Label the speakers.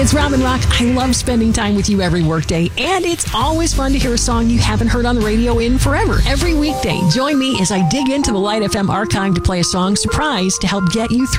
Speaker 1: it's Robin Rock. I love spending time with you every workday, and it's always fun to hear a song you haven't heard on the radio in forever. Every weekday, join me as I dig into the Light FM archive to play a song surprise to help get you through